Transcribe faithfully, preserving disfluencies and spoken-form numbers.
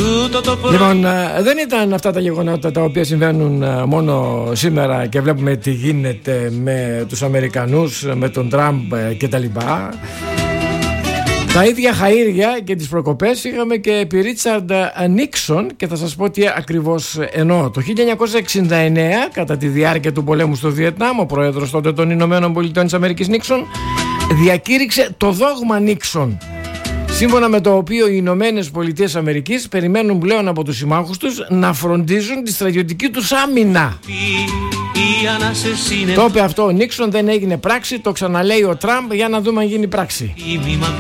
Λοιπόν, δεν ήταν αυτά τα γεγονότα τα οποία συμβαίνουν μόνο σήμερα και βλέπουμε τι γίνεται με τους Αμερικανούς, με τον Τραμπ και τα λοιπά. Τα ίδια χαΐρια και τις προκοπές είχαμε και επί Ρίτσαρντ Νίξον, και θα σας πω τι ακριβώς εννοώ. Το χίλια εννιακόσια εξήντα εννέα, κατά τη διάρκεια του πολέμου στο Βιετνάμ, ο πρόεδρος τότε των Ηνωμένων Πολιτειών της Αμερικής Νίξον διακήρυξε το δόγμα Νίξον, σύμφωνα με το οποίο οι Ηνωμένες Πολιτείες Αμερικής περιμένουν πλέον από τους συμμάχους τους να φροντίζουν τη στρατιωτική τους άμυνα. Το είπε αυτό ο Νίξον, δεν έγινε πράξη, το ξαναλέει ο Τραμπ, για να δούμε αν γίνει πράξη.